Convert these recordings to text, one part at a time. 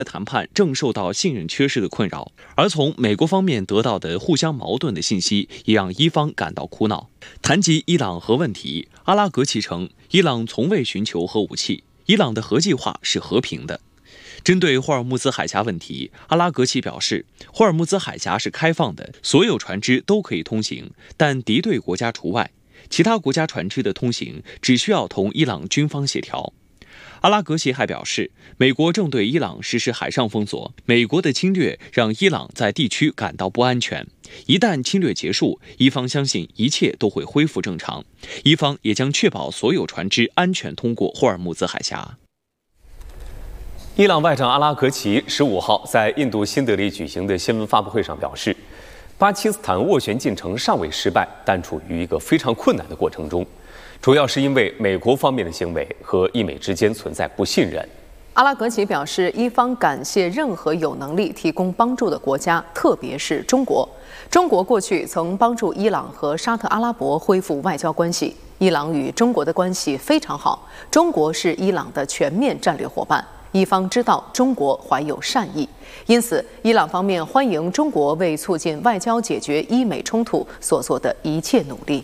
谈判正受到信任缺失的困扰，而从美国方面得到的互相矛盾的信息也让伊方感到苦恼。谈及伊朗核问题，阿拉格齐称，伊朗从未寻求核武器，伊朗的核计划是和平的。针对霍尔木兹海峡问题，阿拉格齐表示，霍尔木兹海峡是开放的，所有船只都可以通行，但敌对国家除外，其他国家船只的通行只需要同伊朗军方协调。阿拉格齐还表示，美国正对伊朗实施海上封锁，美国的侵略让伊朗在地区感到不安全。一旦侵略结束，伊方相信一切都会恢复正常，伊方也将确保所有船只安全通过霍尔木兹海峡。 伊朗外长阿拉格齐15号在印度新德里举行的新闻发布会上表示，巴基斯坦斡旋进程尚未失败，但处于一个非常困难的过程中。主要是因为美国方面的行为和伊美之间存在不信任。 阿拉格齐表示，伊方感谢任何有能力提供帮助的国家，特别是中国。中国过去曾帮助伊朗和沙特阿拉伯恢复外交关系，伊朗与中国的关系非常好，中国是伊朗的全面战略伙伴。伊方知道中国怀有善意，因此伊朗方面欢迎中国为促进外交解决伊美冲突所做的一切努力。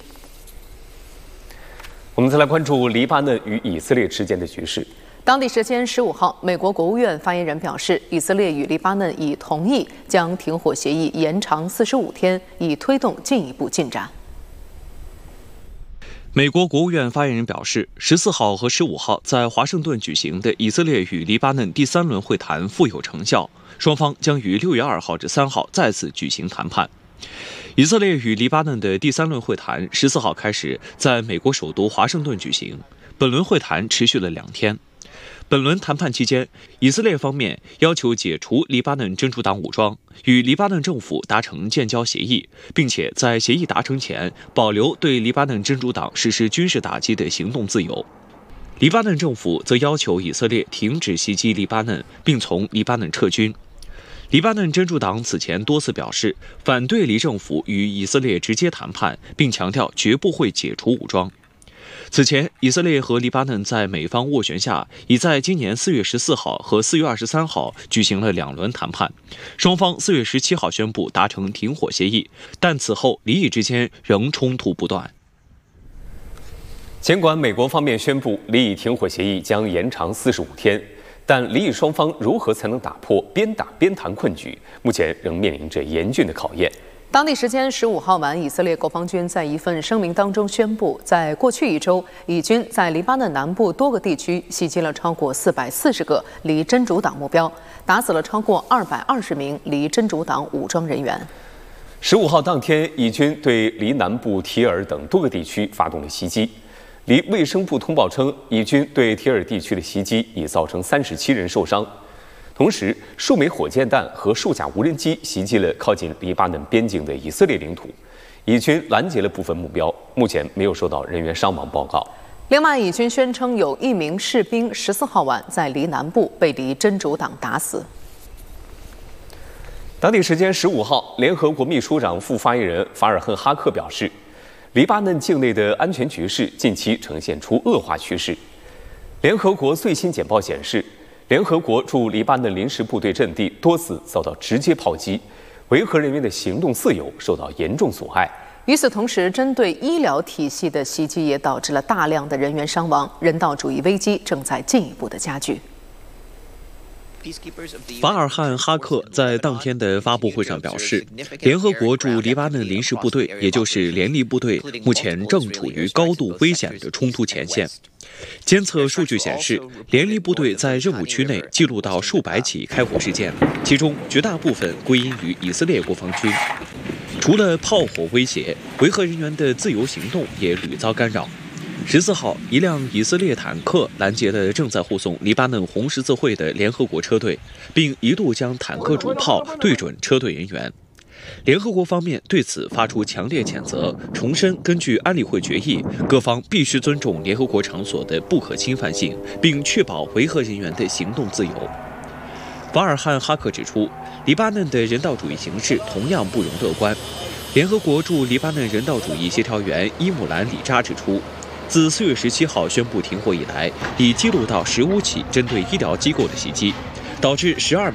我们再来关注黎巴嫩与以色列之间的局势。 当地时间15号，美国国务院发言人表示，以色列与黎巴嫩已同意将停火协议延长45天，以推动进一步进展。 美国国务院发言人表示，14号和15号在华盛顿举行的以色列与黎巴嫩第3轮会谈富有成效，双方将于6月2号至3号再次举行谈判。以色列与黎巴嫩的第3轮会谈14号开始在美国首都华盛顿举行，本轮会谈持续了2天。本轮谈判期间，以色列方面要求解除黎巴嫩真主党武装，与黎巴嫩政府达成建交协议，并且在协议达成前保留对黎巴嫩真主党实施军事打击的行动自由。黎巴嫩政府则要求以色列停止袭击黎巴嫩，并从黎巴嫩撤军。黎巴嫩真主党此前多次表示反对黎政府与以色列直接谈判，并强调绝不会解除武装。此前，以色列和黎巴嫩在美方斡旋下，已在今年4月14号和4月23号举行了2轮谈判，双方4月17号宣布达成停火协议，但此后黎以之间仍冲突不断。 尽管美国方面宣布黎以停火协议将延长45天，但黎以双方如何才能打破边打边谈困局，目前仍面临着严峻的考验。 当地时间15号晚，以色列国防军在一份声明当中宣布，在过去1周，以军在黎巴嫩南部多个地区袭击了超过440个黎真主党目标，打死了超过220名黎真主党武装人员。 15号当天，以军对黎南部提尔等多个地区发动了袭击。黎卫生部通报称，以军对提尔地区的袭击已造成37人受伤。同时，数枚火箭弹和数架无人机袭击了靠近黎巴嫩边境的以色列领土，以军拦截了部分目标，目前没有收到人员伤亡报告。 另外，以军宣称有1名士兵14号晚在黎南部被黎真主党打死。 当地时间15号，联合国秘书长副发言人法尔汉哈克表示，黎巴嫩境内的安全局势近期呈现出恶化趋势。联合国最新简报显示，联合国驻黎巴嫩临时部队阵地多次遭到直接炮击，维和人员的行动自由受到严重阻碍。 与此同时，针对医疗体系的袭击也导致了大量的人员伤亡，人道主义危机正在进一步的加剧。 法尔汉哈克在当天的发布会上表示，联合国驻黎巴嫩临时部队，也就是联黎部队，目前正处于高度危险的冲突前线。监测数据显示，联黎部队在任务区内记录到数百起开火事件，其中绝大部分归因于以色列国防军。除了炮火威胁，维和人员的自由行动也屡遭干扰。14号，一辆以色列坦克拦截了正在护送黎巴嫩红十字会的联合国车队，并一度将坦克主炮对准车队人员。联合国方面对此发出强烈谴责，重申根据安理会决议，各方必须尊重联合国场所的不可侵犯性，并确保维和人员的行动自由。法尔汉哈克指出，黎巴嫩的人道主义形势同样不容乐观。联合国驻黎巴嫩人道主义协调员伊姆兰里扎指出，自4月17号宣布停火以来，已记录到15起针对医疗机构的袭击，导致12